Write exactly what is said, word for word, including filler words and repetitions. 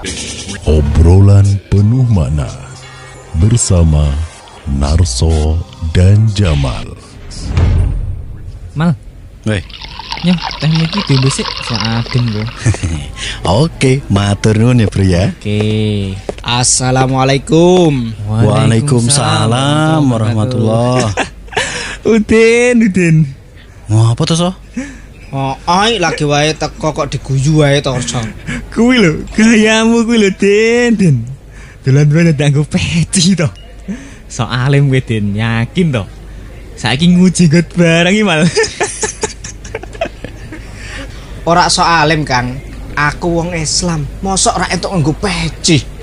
Obrolan penuh makna bersama Narso dan Jamal. Mal, weh, nyah teh niki dulu sih, so adem bro. Oke, matur nuwun ya bro ya. Oke. Assalamualaikum. Waalaikumsalam warahmatullah. Udin, Udin. Ngapa tuh so? Oh, ai lagi wae teko kok diguyu wae to, Son. Kuwi lho, gayamu kuwi lho, Din, Din. Dolan wae ndanggo peci to. So alim kowe, Din, yakin to. Saiki nguji got barang iki, Mal. Ora so alim, Kang. Aku wong Islam, mosok ra entuk nganggo peci.